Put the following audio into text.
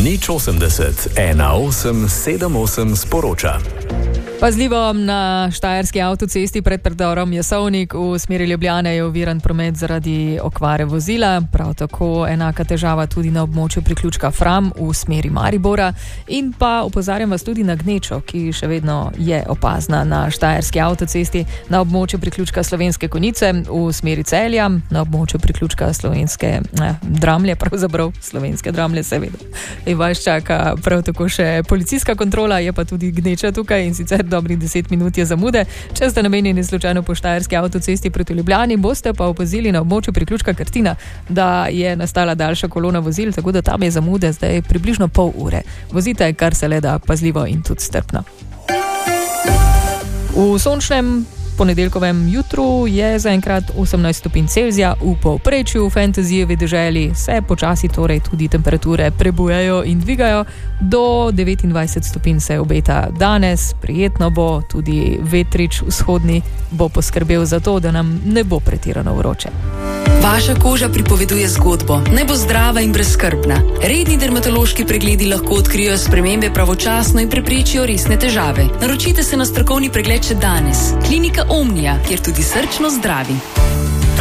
080 1878 sporoča. Pazljivo, na štajerski avtocesti pred predorom Jasovnik v smeri Ljubljane je oviran promet zaradi okvare vozila, prav tako enaka težava tudi na območju priključka Fram v smeri Maribora in pa opozarjam vas tudi na gnečo, ki še vedno je opazna na štajerski avtocesti na območju priključka Slovenske Konjice v smeri Celja, na območju priključka Slovenske Dramlje, pravzaprav Slovenske Dramlje seveda. In vas čaka prav tako še policijska kontrola, je pa tudi gneča tukaj in sicer dobrih 10 minut je zamude. Če ste namenjeni slučajno po štajerski avtocesti proti Ljubljani, boste pa opazili na območju priključka Krtina, da je nastala daljša kolona vozil, tako da tam je zamude zdaj približno pol ure. Vozite kar se le da pazljivo in tudi strpno. V sončnem ponedeljkovem jutru je zaenkrat 18 stopinj Celzija v povprečju, v fantazijevi deželi se počasi torej tudi temperature prebujajo in dvigajo. Do 29 stopinj se obeta danes, prijetno bo, tudi vetrič vzhodni bo poskrbel za to, da nam ne bo pretirano vroče. Vaša koža pripoveduje zgodbo, naj bo zdrava in brezskrbna. Redni dermatološki pregledi lahko odkrijo spremembe pravočasno in preprečijo resne težave. Naročite se na strokovni pregled še danes. Klinika Omnia, kjer tudi srčno zdravi.